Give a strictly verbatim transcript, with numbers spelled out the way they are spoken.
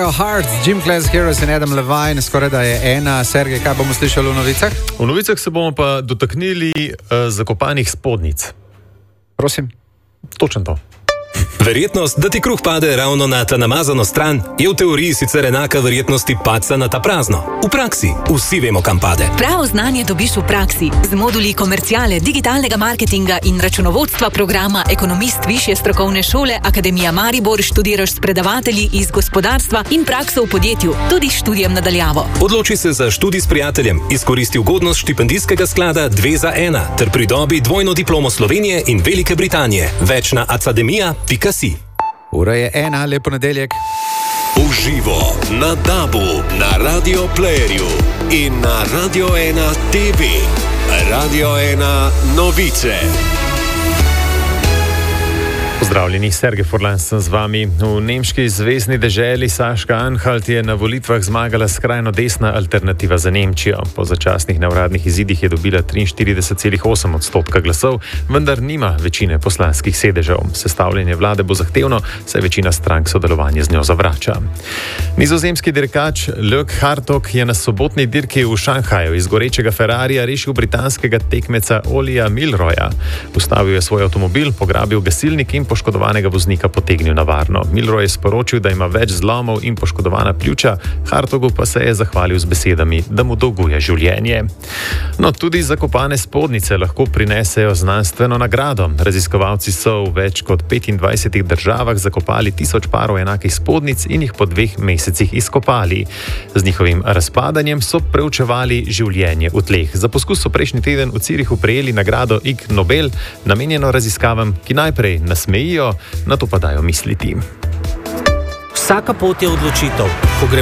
Stereo Hearts, Gym Class Heroes in Adam Levine, skoraj da je ena. Sergej, kaj bomo slišali v novicah? V novicah se bomo pa dotaknili uh, zakopanih spodnic. Prosim. Točno to. Verjetnost, da ti kruh pade ravno na ta namazano stran, je v teoriji sicer enaka verjetnosti padca na ta prazno. V praksi vsi vemo, kam pade. Pravo znanje dobiš v praksi z moduli komerciale, digitalnega marketinga in računovodstva programa Ekonomist Višje strokovne šole Akademija Maribor študiraš s predavatelji iz gospodarstva in prakso v podjetju, tudi s študijem nadaljavo. Odloči se za študij s prijateljem, izkoristi ugodnost štipendijskega sklada dve za ena ter pridobi dvojno diplomo Slovenije in Velike Britanije. Več na academija pika si. Ura je ena, lep ponedeljek. Uživo na Dabu, na Radio Playerju in na Radio ena T V. Radio ena novice. Pozdravljeni, Sergej Furlan sem z vami. V nemški zvezni deželi Saška-Anhalt je na volitvah zmagala skrajno desna alternativa za Nemčijo. Po začasnih neuradnih izidih je dobila triinštirideset celih osem odstotka glasov, vendar nima večine poslanskih sedežev. Sestavljanje vlade bo zahtevno, saj večina strank sodelovanje z njo zavrača. Nizozemski dirkač Luke Hartog je na sobotni dirki v Šanghaju iz gorečega Ferrarija rešil britanskega tekmeca Olija Milroja. Ustavil je svoj avtomobil, pograbil gasilnik in poškodovanega voznika potegnil na varno. Milroy je sporočil, da ima več zlomov in poškodovana pljuča, Hartogu pa se je zahvalil z besedami, da mu dolguje življenje. No, tudi zakopane spodnice lahko prinesejo znanstveno nagrado. Raziskovalci so v več kot petindvajsetih državah zakopali tisoč parov enakih spodnic in jih po dveh mesecih izkopali. Z njihovim razpadanjem so preučevali življenje v tleh. Za poskus so prejšnji teden v Cirihu prejeli nagrado Ig Nobel, namenjeno raziskavam, ki najprej nasmejijo, na to pa dajo misliti. Vsaka pot je odločitev.